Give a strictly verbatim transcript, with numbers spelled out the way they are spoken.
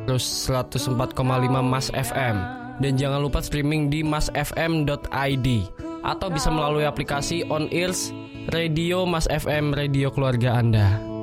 terus seratus empat koma lima Mas F M. Dan jangan lupa streaming di mas f m dot i d atau bisa melalui aplikasi On Ears Radio Mas F M, radio keluarga Anda.